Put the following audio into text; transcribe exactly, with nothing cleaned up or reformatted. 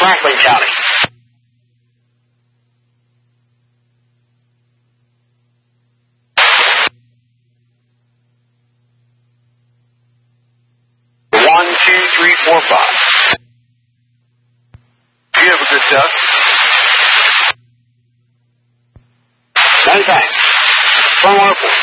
Franklin County. One, two, three, four, five. You have a good stuff. Many thanks. From Airport.